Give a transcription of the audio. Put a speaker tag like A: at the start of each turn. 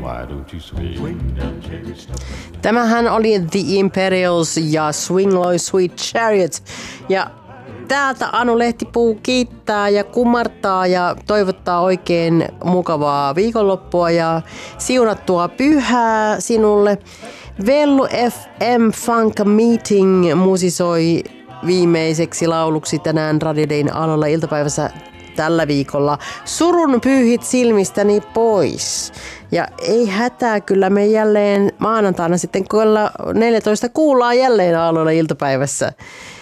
A: Tämähän oli The Imperials ja Swing Low Sweet Chariot. Ja täältä Anu Lehtipuu kiittää ja kumartaa ja toivottaa oikein mukavaa viikonloppua ja siunattua pyhää sinulle. Vellu FM Funk Meeting musisoi viimeiseksi lauluksi tänään Radio Dayn aloilla iltapäivässä tällä viikolla. Surun pyyhit silmistäni pois. Ja ei hätää, kyllä me jälleen maanantaina sitten kello 14 kuullaan jälleen aloilla iltapäivässä.